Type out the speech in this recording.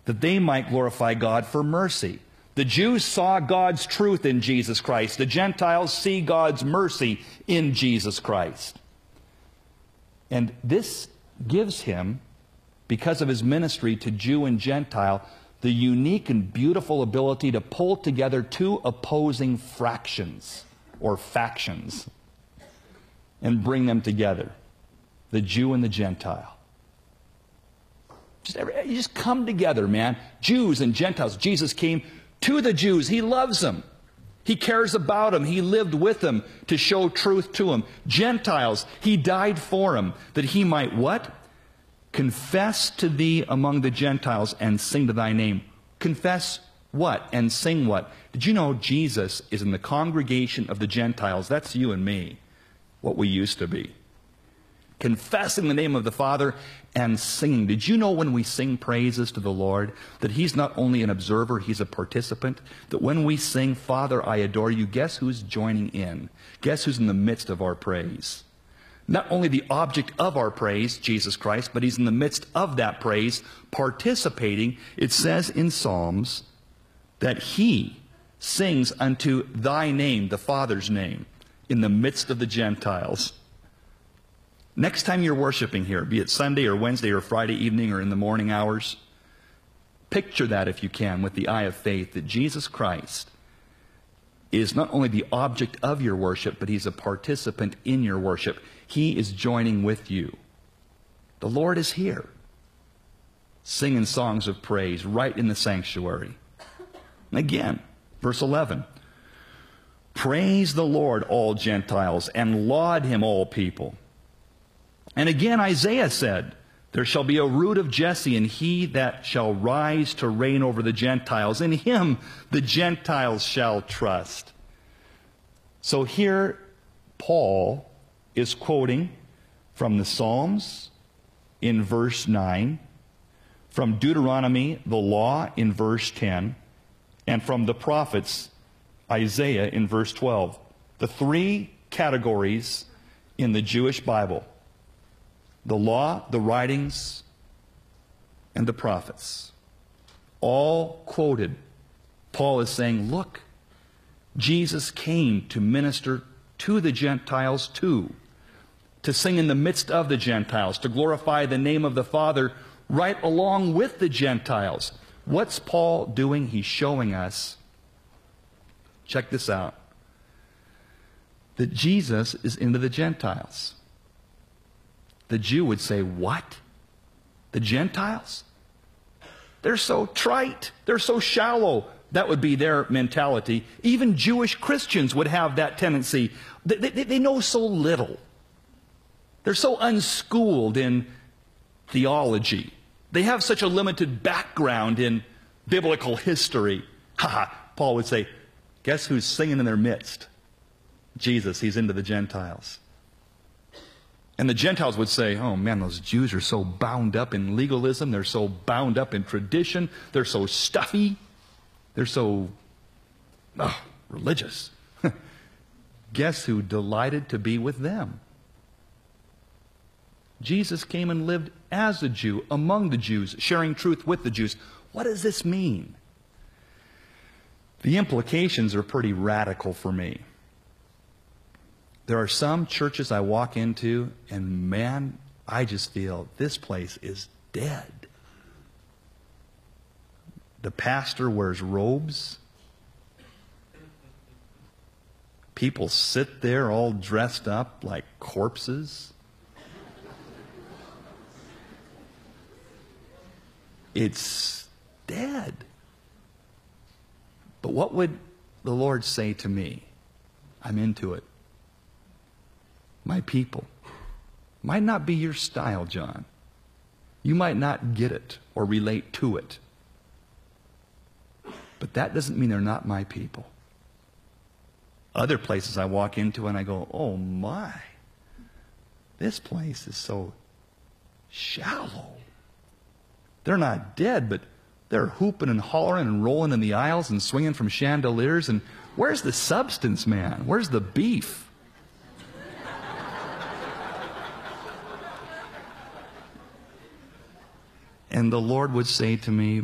that they might glorify God for mercy. The Jews saw God's truth in Jesus Christ. The Gentiles see God's mercy in Jesus Christ. And this gives him, because of his ministry to Jew and Gentile, the unique and beautiful ability to pull together two opposing fractions or factions and bring them together, the Jew and the Gentile. You just come together, man. Jews and Gentiles. Jesus came to the Jews. He loves them. He cares about them. He lived with them to show truth to them. Gentiles, he died for them, that he might what? Confess to thee among the Gentiles and sing to thy name. Confess what? And sing what? Did you know Jesus is in the congregation of the Gentiles? That's you and me, what we used to be. Confessing the name of the Father and singing. Did you know when we sing praises to the Lord that he's not only an observer, he's a participant? That when we sing, Father, I adore you, guess who's joining in? Guess who's in the midst of our praise? Not only the object of our praise, Jesus Christ, but he's in the midst of that praise, participating. It says in Psalms that he sings unto thy name, the Father's name, in the midst of the Gentiles. Next time you're worshiping here, be it Sunday or Wednesday or Friday evening or in the morning hours, picture that if you can with the eye of faith, that Jesus Christ is not only the object of your worship, but he's a participant in your worship. He is joining with you. The Lord is here, singing songs of praise right in the sanctuary. And again, verse 11, praise the Lord, all Gentiles, and laud him, all people. And again, Isaiah said, there shall be a root of Jesse, and he that shall rise to reign over the Gentiles. In him the Gentiles shall trust. So here, Paul is quoting from the Psalms in verse 9, from Deuteronomy, the law, in verse 10, and from the prophets, Isaiah, in verse 12. The three categories in the Jewish Bible: the law, the writings, and the prophets. All quoted. Paul is saying, look, Jesus came to minister to the Gentiles too, to sing in the midst of the Gentiles, to glorify the name of the Father right along with the Gentiles. What's Paul doing? He's showing us, check this out, that Jesus is into the Gentiles. The Jew would say, what? The Gentiles? They're so trite. They're so shallow. That would be their mentality. Even Jewish Christians would have that tendency. They know so little. They're so unschooled in theology. They have such a limited background in biblical history. Paul would say, guess who's singing in their midst? Jesus. He's into the Gentiles. And the Gentiles would say, oh man, those Jews are so bound up in legalism. They're so bound up in tradition. They're so stuffy. They're so religious. Guess who delighted to be with them? Jesus came and lived as a Jew, among the Jews, sharing truth with the Jews. What does this mean? The implications are pretty radical for me. There are some churches I walk into, and man, I just feel this place is dead. The pastor wears robes. People sit there all dressed up like corpses. It's dead. But what would the Lord say to me? I'm into it. My people. Might not be your style, John. You might not get it or relate to it. But that doesn't mean they're not my people. Other places I walk into and I go, oh my, this place is so shallow. They're not dead, but they're hooping and hollering and rolling in the aisles and swinging from chandeliers. And where's the substance, man? Where's the beef? And the Lord would say to me,